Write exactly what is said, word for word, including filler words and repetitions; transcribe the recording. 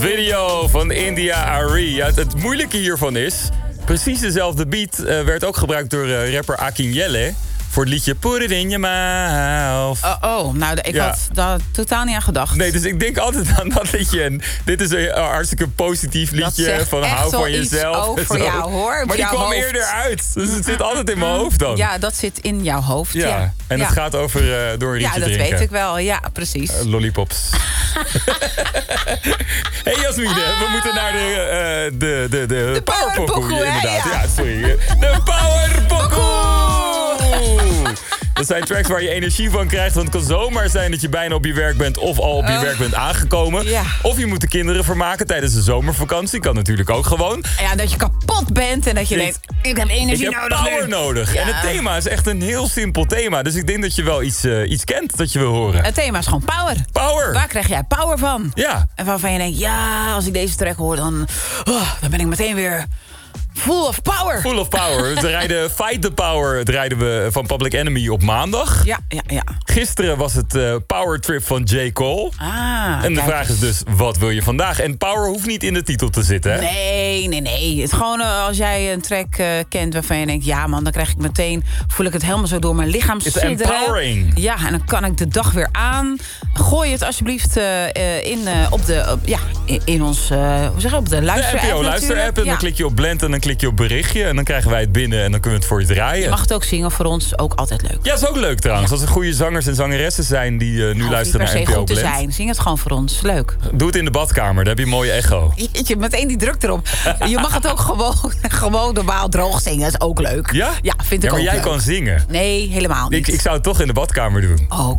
Video van India Arie. Ja, het, het moeilijke hiervan is... precies dezelfde beat uh, werd ook gebruikt door uh, rapper Akinjelle... voor het liedje Put It In Your Mouth. Oh, oh nou, ik Ja. had daar totaal niet aan gedacht. Nee, dus ik denk altijd aan dat liedje. En dit is een uh, hartstikke positief liedje. zegt Van echt hou wel van iets jezelf. over en zo. jou, hoor, op Maar die jouw kwam hoofd. eerder uit. Dus het zit altijd in mijn hoofd dan. Ja, dat zit in jouw hoofd. Ja. Ja, En ja. het gaat over uh, door een Ja, rietje dat drinken. weet ik wel. Ja, precies. Uh, lollipops. Hey Jasmine, we moeten naar de, uh, de, de, de, De powerpokoe, hè, inderdaad. ja. Ja, sorry. De powerpokoe! Dat zijn tracks waar je energie van krijgt. Want het kan zomaar zijn dat je bijna op je werk bent... of al op je Uh, werk bent aangekomen. ja. Of je moet de kinderen vermaken tijdens de zomervakantie. Kan natuurlijk ook gewoon. Ja, dat je kapot bent en dat je Ik- denkt... ik heb energie Ik heb nodig. power nu. nodig. Ja. En het thema is echt een heel simpel thema. Dus ik denk dat je wel iets, uh, iets kent dat je wil horen. Het thema is gewoon power. Power. Waar krijg jij power van? Ja. En waarvan je denkt, ja, als ik deze track hoor, dan, oh, dan ben ik meteen weer full of power. Full of power. We rijden Fight the Power. Het rijden we van Public Enemy op maandag. Ja, ja, ja. Gisteren was het uh, Power Trip van J. Cole. Ah, En de kijk vraag is eens. dus, wat wil je vandaag? En power hoeft niet in de titel te zitten, hè? Nee, nee, nee. Het is gewoon uh, als jij een track uh, kent waarvan je denkt... ja man, dan krijg ik meteen... voel ik het helemaal zo door mijn lichaam It's sidderen. empowering. Ja, en dan kan ik de dag weer aan. Gooi het alsjeblieft uh, uh, in, uh, op de, op, ja, in, in ons... Uh, hoe zeg je, op de De luister-app N P O luisterapp. En ja. dan klik je op blend en dan klik je op berichtje. En dan krijgen wij het binnen en dan kunnen we het voor je draaien. Je mag het ook zingen voor ons, ook altijd leuk. Ja, is ook leuk trouwens. Als er goede zangers en zangeressen zijn die uh, nu Hoeft luisteren niet naar per N se P O goed te Blend. zijn. Zing het gewoon voor ons. Leuk. Doe het in de badkamer, daar heb je een mooie echo. Jeetje, meteen die druk erop. Je mag het ook gewoon, gewoon normaal droog zingen. Dat is ook leuk. Ja? Ja, vind ik Ja, maar ook jij leuk. kan zingen. Nee, helemaal niet. Ik, ik zou het toch in de badkamer doen. Oh,